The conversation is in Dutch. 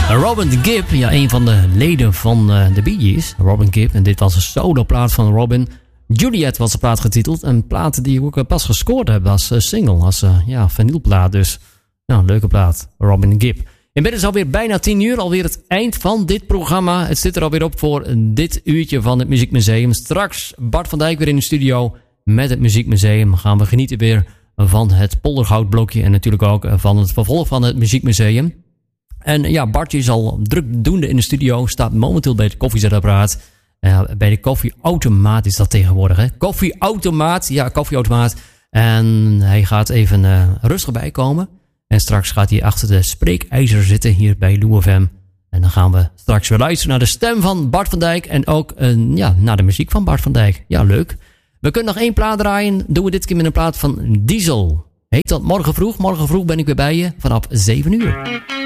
Robin Gibb, ja, een van de leden van de Bee Gees. Robin Gibb. En dit was een soloplaat van Robin. Juliet was de plaat getiteld. Een plaat die ik ook pas gescoord heb als single. Als vinylplaat. Dus een leuke plaat. Robin Gibb. Inmiddels alweer bijna 10 uur. Alweer het eind van dit programma. Het zit er alweer op voor dit uurtje van het Muziekmuseum. Straks Bart van Dijk weer in de studio met het Muziekmuseum. Gaan we genieten weer van het Poldergoudblokje. En natuurlijk ook van het vervolg van het Muziekmuseum. En ja, Bartje is al drukdoende in de studio. Staat momenteel bij het koffiezetapparaat. Bij de koffieautomaat is dat tegenwoordig. Hè? Koffieautomaat. En hij gaat even rustig bijkomen. En straks gaat hij achter de spreekijzer zitten hier bij Lou FM. En dan gaan we straks weer luisteren naar de stem van Bart van Dijk. En ook naar de muziek van Bart van Dijk. Ja, leuk. We kunnen nog 1 plaat draaien. Doen we dit keer met een plaat van Diesel. Heet dat Morgen Vroeg. Morgen vroeg ben ik weer bij je vanaf 7 uur.